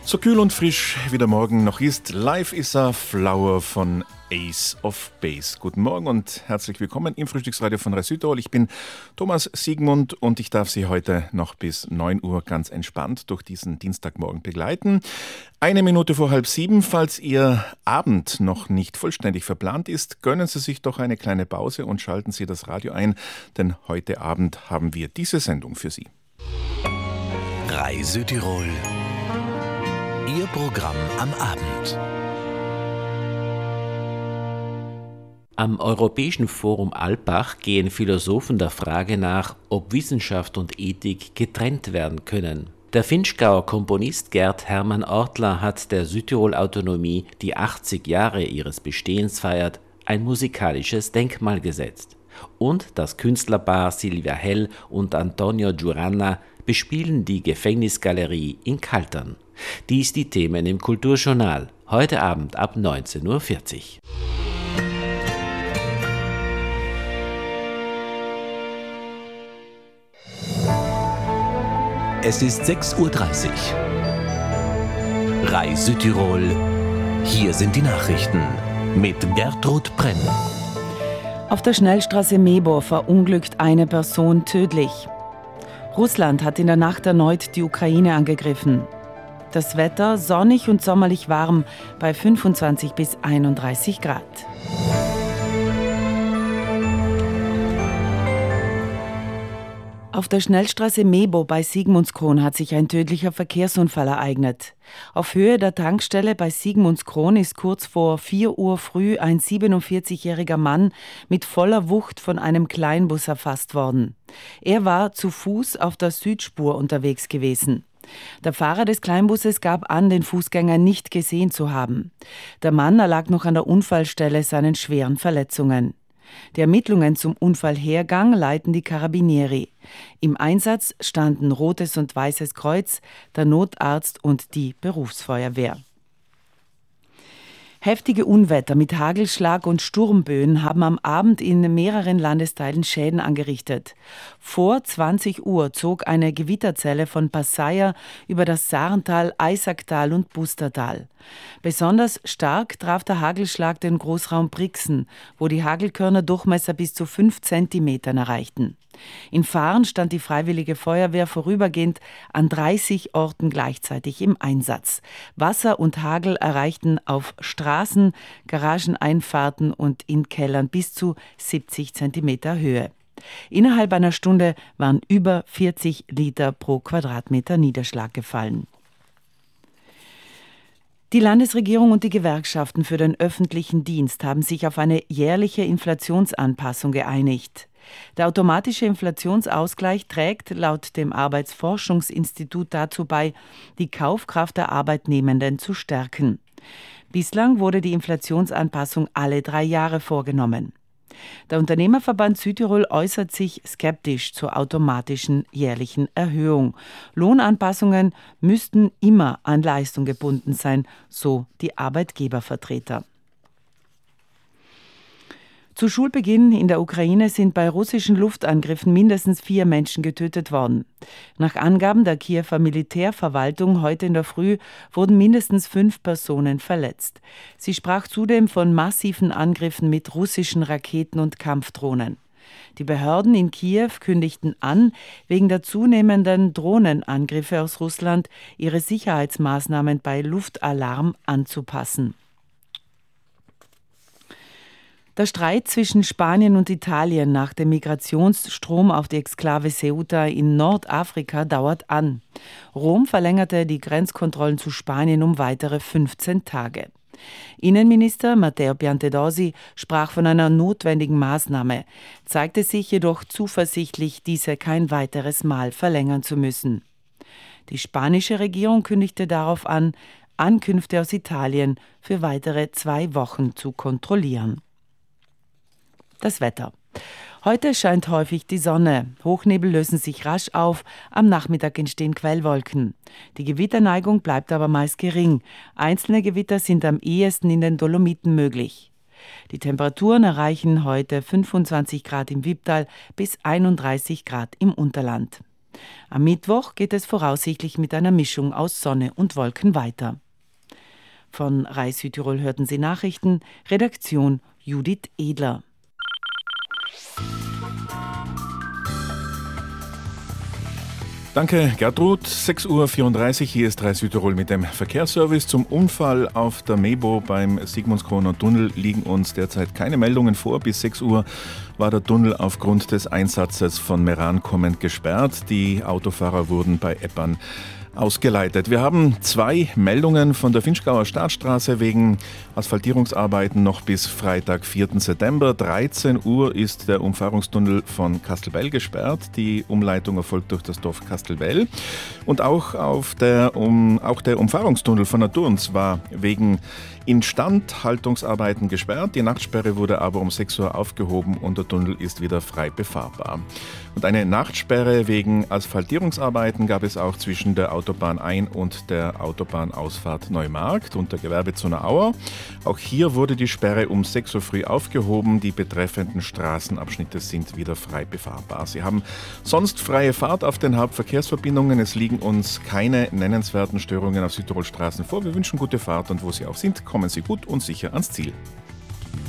So kühl und frisch wie der Morgen noch ist, Life is a Flower von Ace of Base. Guten Morgen und herzlich willkommen im Frühstücksradio von Südtirol. Ich bin Thomas Siegmund und ich darf Sie heute noch bis 9 Uhr ganz entspannt durch diesen Dienstagmorgen begleiten. 1 Minute vor 6:30, falls Ihr Abend noch nicht vollständig verplant ist, gönnen Sie sich doch eine kleine Pause und schalten Sie das Radio ein, denn heute Abend haben wir diese Sendung für Sie. Südtirol. Ihr Programm am Abend. Am Europäischen Forum Alpbach gehen Philosophen der Frage nach, ob Wissenschaft und Ethik getrennt werden können. Der Vinschgauer Komponist Gerd Hermann Ortler hat der Südtirol-Autonomie, die 80 Jahre ihres Bestehens feiert, ein musikalisches Denkmal gesetzt. Und das Künstlerpaar Silvia Hell und Antonio Giuranna bespielen die Gefängnisgalerie in Kaltern. Dies die Themen im Kulturjournal, heute Abend ab 19:40 Uhr. Es ist 6:30 Uhr. Südtirol. Hier sind die Nachrichten mit Gertrud Brenn. Auf der Schnellstraße Mebor verunglückt eine Person tödlich. Russland hat in der Nacht erneut die Ukraine angegriffen. Das Wetter sonnig und sommerlich warm bei 25 bis 31 Grad. Auf der Schnellstraße Mebo bei Sigmundskron hat sich ein tödlicher Verkehrsunfall ereignet. Auf Höhe der Tankstelle bei Sigmundskron ist kurz vor 4 Uhr früh ein 47-jähriger Mann mit voller Wucht von einem Kleinbus erfasst worden. Er war zu Fuß auf der Südspur unterwegs gewesen. Der Fahrer des Kleinbusses gab an, den Fußgänger nicht gesehen zu haben. Der Mann erlag noch an der Unfallstelle seinen schweren Verletzungen. Die Ermittlungen zum Unfallhergang leiten die Carabinieri. Im Einsatz standen Rotes und Weißes Kreuz, der Notarzt und die Berufsfeuerwehr. Heftige Unwetter mit Hagelschlag und Sturmböen haben am Abend in mehreren Landesteilen Schäden angerichtet. Vor 20 Uhr zog eine Gewitterzelle von Passaia über das Sarental, Eisacktal und Bustertal. Besonders stark traf der Hagelschlag den Großraum Brixen, wo die Hagelkörner Durchmesser bis zu 5 Zentimetern erreichten. In Fahren stand die Freiwillige Feuerwehr vorübergehend an 30 Orten gleichzeitig im Einsatz. Wasser und Hagel erreichten auf Straßen, Garageneinfahrten und in Kellern bis zu 70 Zentimeter Höhe. Innerhalb einer Stunde waren über 40 Liter pro Quadratmeter Niederschlag gefallen. Die Landesregierung und die Gewerkschaften für den öffentlichen Dienst haben sich auf eine jährliche Inflationsanpassung geeinigt. Der automatische Inflationsausgleich trägt laut dem Arbeitsforschungsinstitut dazu bei, die Kaufkraft der Arbeitnehmenden zu stärken. Bislang wurde die Inflationsanpassung alle 3 Jahre vorgenommen. Der Unternehmerverband Südtirol äußert sich skeptisch zur automatischen jährlichen Erhöhung. Lohnanpassungen müssten immer an Leistung gebunden sein, so die Arbeitgebervertreter. Zu Schulbeginn in der Ukraine sind bei russischen Luftangriffen mindestens 4 Menschen getötet worden. Nach Angaben der Kiewer Militärverwaltung heute in der Früh wurden mindestens 5 Personen verletzt. Sie sprach zudem von massiven Angriffen mit russischen Raketen und Kampfdrohnen. Die Behörden in Kiew kündigten an, wegen der zunehmenden Drohnenangriffe aus Russland ihre Sicherheitsmaßnahmen bei Luftalarm anzupassen. Der Streit zwischen Spanien und Italien nach dem Migrationsstrom auf die Exklave Ceuta in Nordafrika dauert an. Rom verlängerte die Grenzkontrollen zu Spanien um weitere 15 Tage. Innenminister Matteo Piantedosi sprach von einer notwendigen Maßnahme, zeigte sich jedoch zuversichtlich, diese kein weiteres Mal verlängern zu müssen. Die spanische Regierung kündigte darauf an, Ankünfte aus Italien für weitere 2 Wochen zu kontrollieren. Das Wetter. Heute scheint häufig die Sonne. Hochnebel lösen sich rasch auf, am Nachmittag entstehen Quellwolken. Die Gewitterneigung bleibt aber meist gering. Einzelne Gewitter sind am ehesten in den Dolomiten möglich. Die Temperaturen erreichen heute 25 Grad im Wipptal bis 31 Grad im Unterland. Am Mittwoch geht es voraussichtlich mit einer Mischung aus Sonne und Wolken weiter. Von RAI Südtirol hörten Sie Nachrichten, Redaktion Judith Edler. Danke, Gertrud. 6.34 Uhr, hier ist RAI Südtirol mit dem Verkehrsservice. Zum Unfall auf der Mebo beim Sigmundskroner Tunnel liegen uns derzeit keine Meldungen vor. Bis 6 Uhr war der Tunnel aufgrund des Einsatzes von Meran kommend gesperrt. Die Autofahrer wurden bei Eppern ausgeleitet. Wir haben 2 Meldungen von der Vinschgauer Staatsstraße wegen Asphaltierungsarbeiten noch bis Freitag, 4. September. 13 Uhr ist der Umfahrungstunnel von Kastelbell gesperrt. Die Umleitung erfolgt durch das Dorf Kastelbell. Und auch der Umfahrungstunnel von Naturns war wegen Instandhaltungsarbeiten gesperrt. Die Nachtsperre wurde aber um 6 Uhr aufgehoben und der Tunnel ist wieder frei befahrbar. Und eine Nachtsperre wegen Asphaltierungsarbeiten gab es auch zwischen der Autobahn Ein- und der Autobahnausfahrt Neumarkt und der Gewerbezone Auer. Auch hier wurde die Sperre um 6 Uhr früh aufgehoben. Die betreffenden Straßenabschnitte sind wieder frei befahrbar. Sie haben sonst freie Fahrt auf den Hauptverkehrsverbindungen. Es liegen uns keine nennenswerten Störungen auf Südtirolstraßen vor. Wir wünschen gute Fahrt und wo Sie auch sind, kommen Sie gut und sicher ans Ziel.